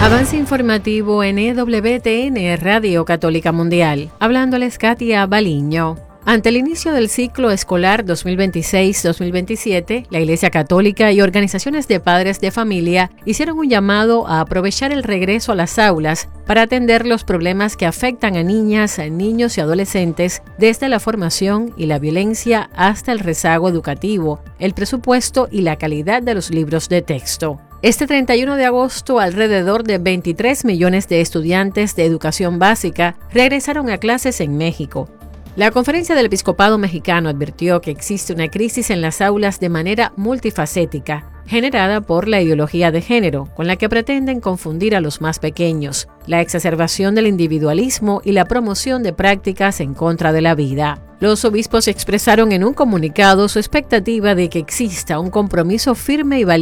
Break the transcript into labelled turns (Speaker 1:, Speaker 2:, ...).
Speaker 1: Avance informativo en EWTN, Radio Católica Mundial. Hablándoles Katia Baliño. Ante el inicio del ciclo escolar 2026-2027, la Iglesia Católica y organizaciones de padres de familia hicieron un llamado a aprovechar el regreso a las aulas para atender los problemas que afectan a niñas, niños y adolescentes, desde la formación y la violencia hasta el rezago educativo, el presupuesto y la calidad de los libros de texto. Este 31 de agosto, alrededor de 23 millones de estudiantes de educación básica regresaron a clases en México. La Conferencia del Episcopado Mexicano advirtió que existe una crisis en las aulas de manera multifacética, generada por la ideología de género, con la que pretenden confundir a los más pequeños, la exacerbación del individualismo y la promoción de prácticas en contra de la vida. Los obispos expresaron en un comunicado su expectativa de que exista un compromiso firme y valiente